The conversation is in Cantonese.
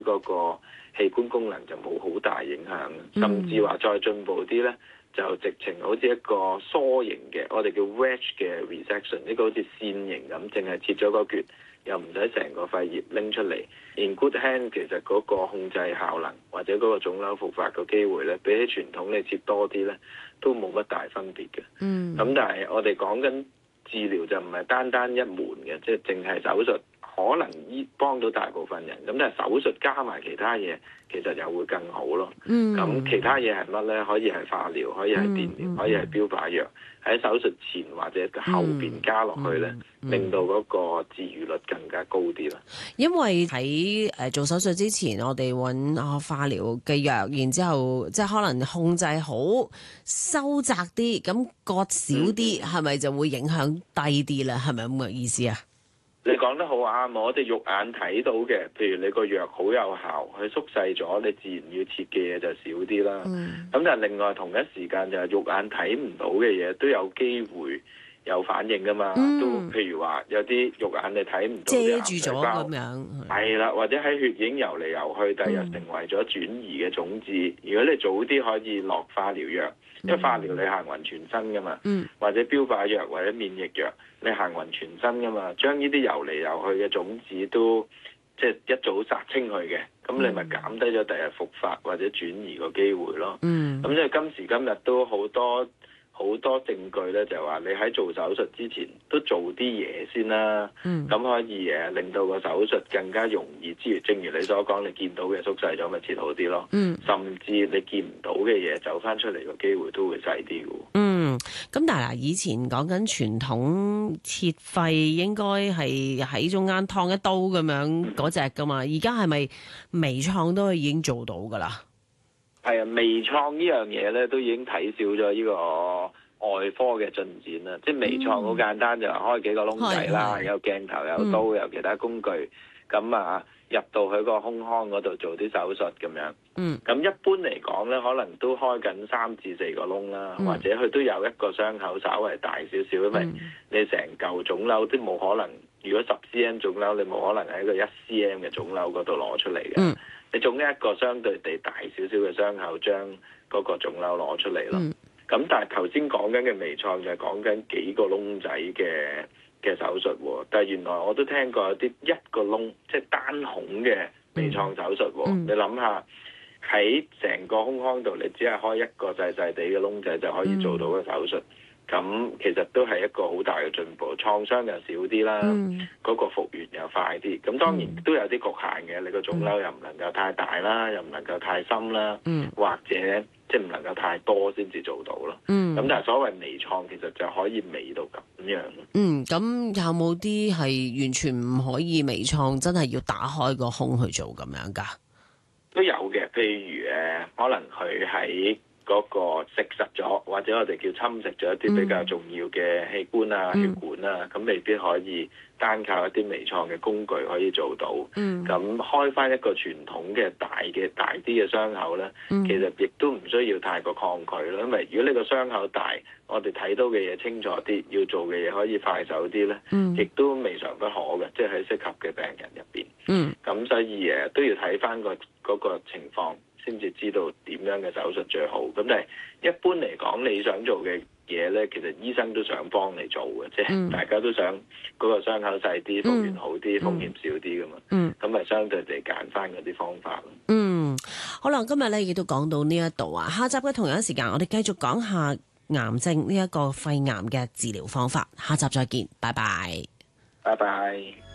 嗰個器官功能就冇好大影響，甚至話再進步啲咧，就直情好似一個梳形嘅，我哋叫 wedge 嘅 resection， 呢個好似線形咁，淨係切咗個橛，又唔使成個肺葉拎出嚟。In good hand 其實嗰個控制效能或者嗰個腫瘤復發嘅機會咧，比起傳統你切多啲咧，都冇乜大分別嘅。咁但係我哋講緊治療就唔係單單一門嘅，即係淨係手術可能幫到大部分人，咁但係手術加埋其他嘢，其實又會更好咯。咁其他嘢係乜咧？可以係化療，可以係電療，可以係標靶藥，喺手術前或者後邊加落去咧，令到嗰個治癒率更加高啲啦。 因為喺做手術之前，我哋揾化療嘅藥，然之後即係可能控制好收窄啲，咁割少啲，係咪就會影響低啲咧？係咪咁嘅意思啊？ 你講得好啱，我哋肉眼睇到嘅，譬如你個藥好有效，佢縮細咗，你自然要切嘅嘢就少啲啦。咁但係另外同一時間就係肉眼睇唔到嘅嘢都有機會有反應噶嘛。都譬如話有啲肉眼你睇唔到嘅癌細胞，遮住咗咁樣，係啦，或者喺血液游嚟游去，第日成為咗轉移嘅種子。如果你早啲可以落化療藥，因為化療你行勻全身噶嘛，或者標靶藥或者免疫藥。你行勻全身噶嘛，將呢啲游嚟游去嘅種子都即係一早殺清佢嘅，咁你咪減低咗第日復發或者轉移個機會咯。咁即係今時今日都好多證據咧，就係話你喺做手術之前都做啲嘢先啦，咁可以令到個手術更加容易。之如正如你所講，你見到嘅縮細咗咪切好啲咯。甚至你見唔到嘅嘢走翻出嚟個機會都會細啲嘅。 咁但係嗱，以前講緊傳統切肺應該係喺中間燙一刀咁樣嗰隻噶嘛，而家係咪微創都已經做到噶啦？ 係啊，微創呢樣嘢咧都已經睇少咗呢個外科嘅進展啦。即係微創好簡單，就開幾個窿仔啦，有鏡頭、有刀、有其他工具，咁啊入到去個胸腔嗰度做啲手術咁樣。咁一般嚟講咧，可能都開緊3至4個窿啦，或者佢都有一個傷口稍微大少少，因為你成嚿腫瘤都冇可能，如果10cm 腫瘤，你冇可能喺個1cm 嘅腫瘤嗰度攞出嚟嘅。你總一個相對地大少少嘅傷口，將嗰個腫瘤攞出嚟咯。咁但係頭先講緊嘅微創就係講緊幾個窿仔嘅手術喎。但係原來我都聽過有啲一個窿，即係單孔嘅微創手術喎。你諗下喺成個胸腔度，你只係開一個細細地嘅窿仔就可以做到嘅手術。咁其實都係一個好大嘅進步，創傷又少啲啦，嗰個復原又快啲。咁當然都有啲局限嘅，你個腫瘤又唔能夠太大啦，又唔能夠太深啦，或者即係唔能夠太多先至做到咯。咁但係所謂微創其實就可以微到咁樣。 咁有冇啲係完全唔可以微創，真係要打開個胸去做咁樣㗎？ 都有嘅，譬如可能佢喺嗰個食實咗，或者我哋叫侵蝕咗一啲比較重要嘅器官啊、血管啊，咁未必可以單靠一啲微創嘅工具可以做到。咁開返一個傳統嘅大啲嘅傷口咧，其實亦都唔需要太過抗拒咯。因為如果你個傷口大，我哋睇到嘅嘢清楚啲，要做嘅嘢可以快手啲咧，亦都未嘗不可嘅，即係喺適合嘅病人入邊。咁所以都要睇返嗰個情況，先至知道點樣嘅手術最好。咁但係一般嚟講，你想做嘅嘢咧，其實醫生都想幫你做嘅，即係大家都想嗰個傷口細啲、復原好啲、風險少啲噶嘛。咁咪相對地揀翻嗰啲方法咯。 好啦，今日咧亦都講到呢一度啊。下集嘅同樣時間，我哋繼續講下癌症呢一個肺癌嘅治療方法。下集再見，拜拜。 拜拜。